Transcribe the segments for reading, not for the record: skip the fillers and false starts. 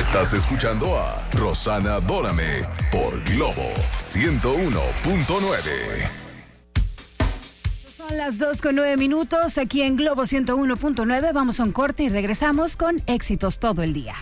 Estás escuchando a Rosana Adórame por Globo 101.9. Son las 2:09 aquí en Globo 101.9. Vamos a un corte y regresamos con éxitos todo el día.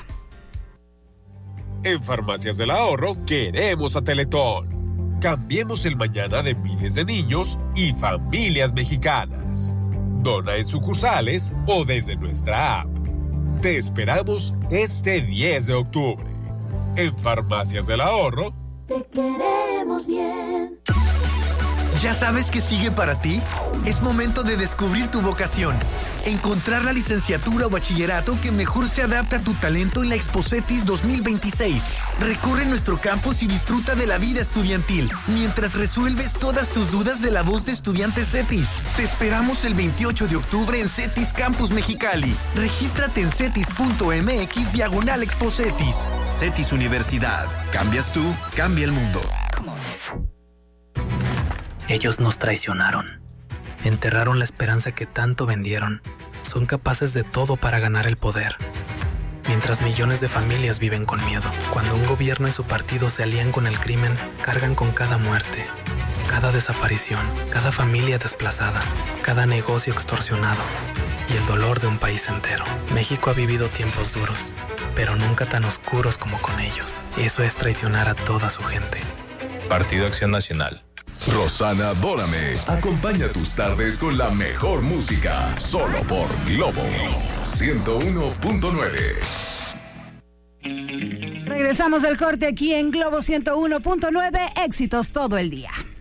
En Farmacias del Ahorro queremos a Teletón. Cambiemos el mañana de miles de niños y familias mexicanas. Dona en sucursales o desde nuestra app. Te esperamos este 10 de octubre. En Farmacias del Ahorro. Te queremos bien. ¿Ya sabes qué sigue para ti? Es momento de descubrir tu vocación. Encontrar la licenciatura o bachillerato que mejor se adapte a tu talento en la Expo CETIS 2026. Recorre nuestro campus y disfruta de la vida estudiantil, mientras resuelves todas tus dudas de la voz de estudiantes CETIS. Te esperamos el 28 de octubre en CETIS Campus Mexicali. Regístrate en cetis.mx/Expo CETIS. CETIS Universidad. Cambias tú, cambia el mundo. Ellos nos traicionaron. Enterraron la esperanza que tanto vendieron. Son capaces de todo para ganar el poder. Mientras millones de familias viven con miedo. Cuando un gobierno y su partido se alían con el crimen, cargan con cada muerte, cada desaparición, cada familia desplazada, cada negocio extorsionado y el dolor de un país entero. México ha vivido tiempos duros, pero nunca tan oscuros como con ellos. Eso es traicionar a toda su gente. Partido Acción Nacional. Rosana Adórame acompaña tus tardes con la mejor música, solo por Globo 101.9. Regresamos del corte aquí en Globo 101.9, éxitos todo el día.